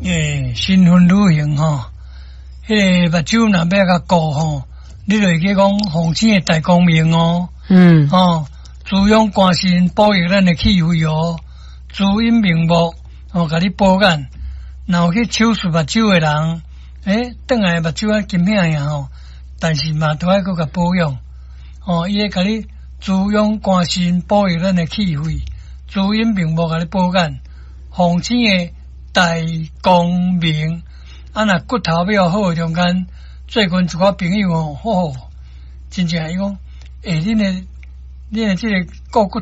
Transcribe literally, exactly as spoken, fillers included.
诶，新婚旅行吼，迄个目睭若要甲顾吼，你就去讲红星的大光明哦。 嗯， 哦，滋养肝肾，保育咱的气血哦，滋阴明目，哦，甲你保养。然后去手术目睭的人，诶，转来目睭啊金响呀吼，但是嘛都爱搁甲保养。哦，伊会甲你滋养肝肾，保育咱的气血，滋阴明目，甲你保养。红星的大光明，啊，若骨头比较好，中间最近一寡朋友哦，吼、哦，真正伊讲，诶，恁的恁的这个骨骨